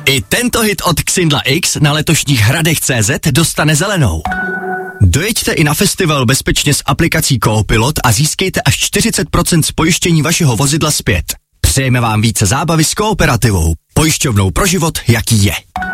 I tento hit od Xindla X na letošních Hradech.cz dostane zelenou. Dojeďte i na festival bezpečně s aplikací Coopilot a získejte až 40% z pojištění vašeho vozidla zpět. Přejeme vám více zábavy s Kooperativou, pojišťovnou pro život, jaký je.